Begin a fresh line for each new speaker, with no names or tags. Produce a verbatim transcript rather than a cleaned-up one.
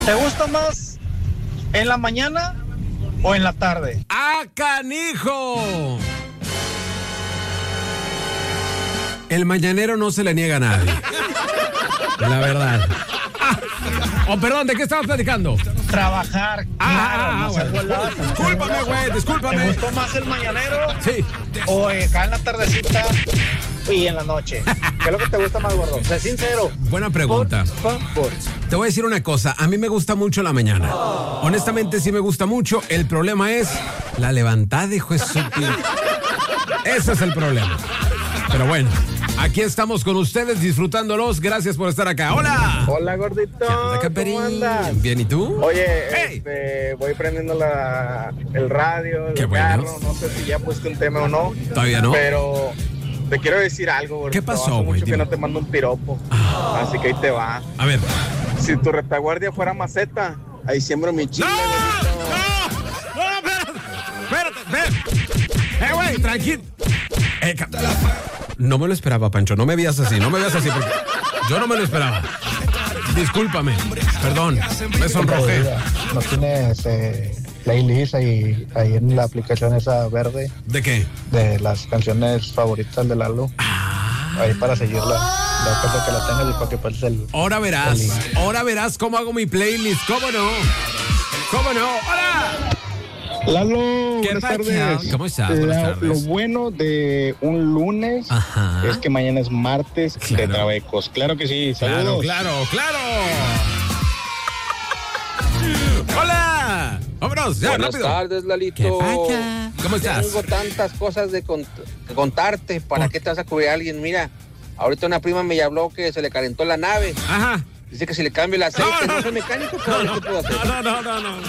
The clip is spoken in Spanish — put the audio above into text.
¿Te gusta más en la mañana o en la tarde?
¡Ah, canijo! El mañanero no se le niega a nadie. La verdad. Oh, perdón, ¿de qué estabas platicando?
Trabajar.
Ah,
claro, no
bueno.
seas goloso,
Discúlpame, güey, discúlpame.
¿Te gustó más el mañanero?
Sí.
¿O acá en la tardecita y en la noche? ¿Qué es lo que te gusta más, gordo? Sé sincero.
Buena pregunta.
Por favor.
Te voy a decir una cosa, a mí me gusta mucho la mañana. Honestamente sí me gusta mucho. El problema es la levantada, hijo de su pi- Ese es el problema. Pero bueno, aquí estamos con ustedes disfrutándolos. Gracias por estar acá. ¡Hola!
Hola, gordito.
¿Qué onda, Caperín?
¿Cómo andas?
Bien, ¿y tú?
Oye,
Hey.
este, voy prendiendo la, el radio, el
Qué bueno.
carro. No sé si ya pusiste un tema o no.
Todavía no.
Pero te quiero decir algo, gordito.
¿Qué pasó,
Hace
güey?
mucho que
Dime.
no te mando un piropo.
Ah.
Así que ahí te va.
A ver.
Si tu retaguardia fuera maceta, ahí siembro mi chile.
¡No!
gordito.
¡No! ¡No! Espérate, espérate, espérate. ¡Eh, güey, tranquilo! Eh, ca- no me lo esperaba, Pancho. No me veas así, no me veas así. Porque yo no me lo esperaba. Discúlpame. Perdón, me sonrojé.
¿No tienes eh, playlist ahí, ahí en la aplicación esa verde
¿De qué?
de las canciones favoritas de Lalo? Ahí para seguirla. Después de que la tengas y para que pases el...
Ahora verás,
el-
ahora verás cómo hago mi playlist. ¿Cómo no? ¿Cómo no? ¡Hola!
Lalo,
¿Qué
buenas
pacha?
tardes.
¿Cómo estás? Buenas
La-
tardes.
Lo bueno de un lunes
Ajá.
es que mañana es martes
Claro.
de Trabecos. Claro que sí,
Claro,
saludos.
claro, claro. ¡Hola! ¡Vámonos! Ya,
Buenas
rápido.
tardes, Lalito.
¿Qué pacha? ¿Cómo estás?
Tengo tantas cosas de cont- que contarte. ¿Para
¿Por?
qué te vas a cubrir a alguien? Mira, ahorita una prima me habló que se le calentó la nave.
Ajá.
Dice que si le cambio el aceite,
No,
no,
no.
soy mecánico, pero ¿qué puedo hacer?
No, no, no, no, no.